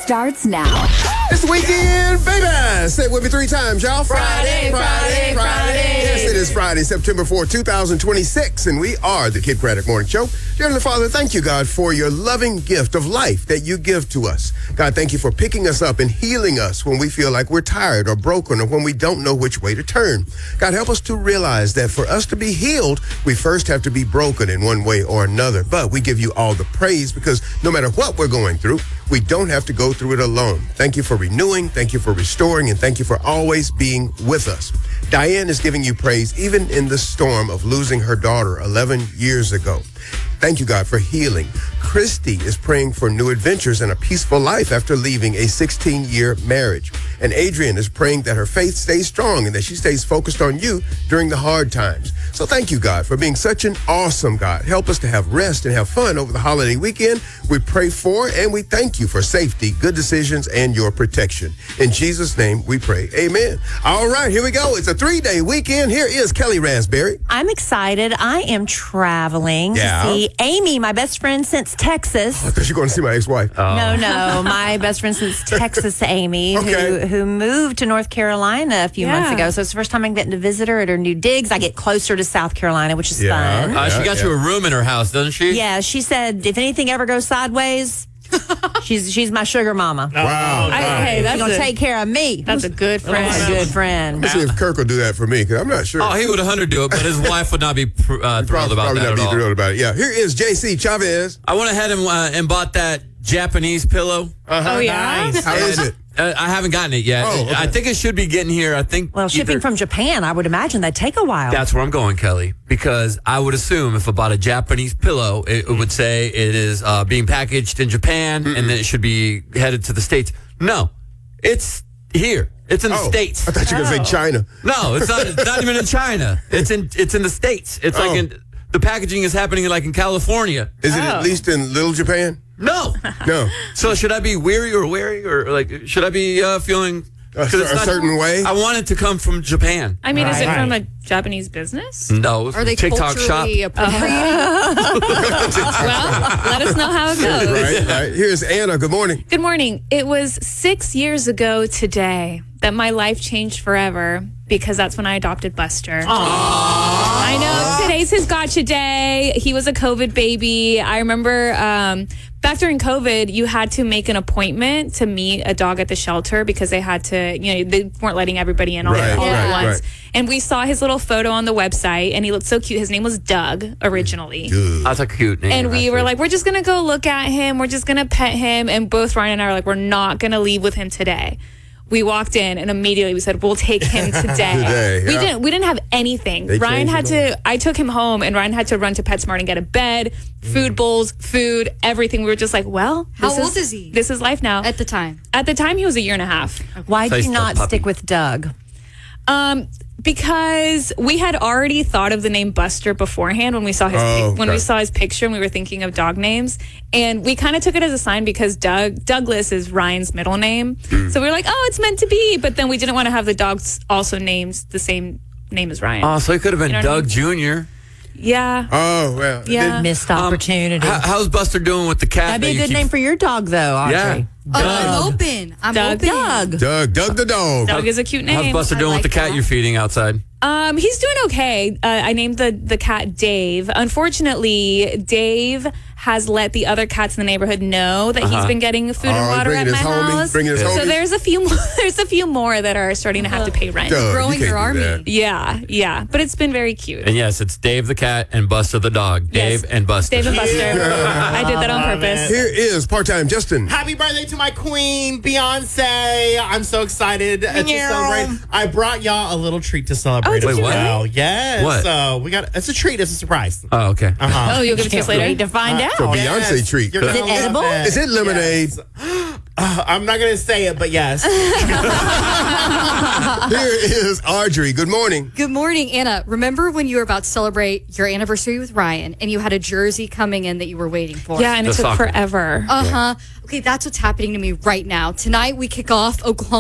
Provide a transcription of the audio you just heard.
starts now. It's the weekend, baby. Say it with me 3 times, y'all. Friday. Yes, it is Friday, September 4th, 2026, and we are the Kid Craddock Morning Show. Dear Heavenly Father, thank you, God, for your loving gift of life that you give to us. God, thank you for picking us up and healing us when we feel like we're tired or broken or when we don't know which way to turn. God, help us to realize that for us to be healed, we first have to be broken in one way or another. But we give you all the praise because no matter what we're going through, we don't have to go through it alone. Thank you for renewing, thank you for restoring, and thank you for always being with us. Diane is giving you praise even in the storm of losing her daughter 11 years ago. Thank you, God, for healing. Christy is praying for new adventures and a peaceful life after leaving a 16-year marriage. And Adrian is praying that her faith stays strong and that she stays focused on you during the hard times. So thank you, God, for being such an awesome God. Help us to have rest and have fun over the holiday weekend. We pray for and we thank you for safety, good decisions, and your protection. In Jesus' name we pray. Amen. All right, here we go. It's a 3-day weekend. Here is Kelly Raspberry. I'm excited. I am traveling to see Amy, my best friend since Texas. I thought you were going to see my ex-wife. No, my best friend since Texas, Amy, who moved to North Carolina a few months ago. So it's the first time I'm getting to visit her at her new digs. I get closer to South Carolina, which is fun. She got you a room in her house, doesn't she? Yeah, she said if anything ever goes sideways, she's my sugar mama. Wow. Hey, that's gonna take care of me. That's a good friend. That's a good friend. Let's see if Kirk will do that for me, because I'm not sure. Oh, he would 100 do it, but his wife would not be thrilled about Probably that not at all. thrilled about it. Yeah. Here is JC Chavez. I went ahead and bought that Japanese pillow. Oh, yeah? Nice. How is it? I haven't gotten it yet. Oh, okay. I think it should be getting here. I think. Well, shipping from Japan, I would imagine that'd take a while. That's where I'm going, Kelly, because I would assume if I bought a Japanese pillow, it would say it is being packaged in Japan and then it should be headed to the States. No, it's here. It's in the States. I thought you were going to say China. No, it's not even in China. It's in the States. It's like the packaging is happening like in California. Is it at least in Little Japan? No. No. So should I be weary or wary or like should I be feeling a certain way? I want it to come from Japan. I mean, is it from a Japanese business? No. Are they TikTok shop? culturally appropriating? Well, let us know how it goes. Right. Here's Anna. Good morning. Good morning. It was 6 years ago today that my life changed forever because that's when I adopted Buster. I know today's his gotcha day. He was a COVID baby. I remember back during COVID, you had to make an appointment to meet a dog at the shelter because they had to, they weren't letting everybody in all at once. Right. And we saw his little photo on the website and he looked so cute. His name was Doug originally. That's a cute name. And we were like, we're just going to go look at him. We're just going to pet him. And both Ryan and I were like, we're not going to leave with him today. We walked in and immediately we said, we'll take him today. We didn't have anything. I took him home and Ryan had to run to PetSmart and get a bed, food bowls, food, everything. We were just like, well, How old is he? This is life now. At the time? At the time, he was 1.5 years. Why did you not stick with Doug? Because we had already thought of the name Buster beforehand when we saw his we saw his picture and we were thinking of dog names, and we kind of took it as a sign because Douglas is Ryan's middle name, so we were like, oh, it's meant to be. But then we didn't want to have the dogs also named the same name as Ryan. Oh, so it could have been Doug Jr. Yeah. Oh, well. Yeah. Missed opportunity. How's Buster doing with the cat? That'd be a good name for your dog, though, Audrey. Yeah. I'm open. Doug. Doug the dog. Doug is a cute name. How's Buster doing with the cat you're feeding outside? He's doing okay. I named the cat Dave. Unfortunately, Dave has let the other cats in the neighborhood know that he's been getting food and water at my house. So there's a few more that are starting to have to pay rent. Growing your army. Yeah. But it's been very cute. And yes, it's Dave the cat and Buster the dog. Dave and Buster. Dave and Buster. I did that on purpose. Here is part-time Justin. Happy birthday to my queen, Beyonce. I'm so excited to celebrate. I brought y'all a little treat to celebrate as well. Yes. What? So it's a treat. It's a surprise. Oh, okay. Oh, you'll give it to us later? Wait to find out. So Beyonce treat. Is it edible? Is it lemonade? Yes. I'm not going to say it, but yes. Here is Audrey. Good morning. Good morning, Anna. Remember when you were about to celebrate your anniversary with Ryan and you had a jersey coming in that you were waiting for? Yeah, and it took forever. Okay, that's what's happening to me right now. Tonight we kick off Oklahoma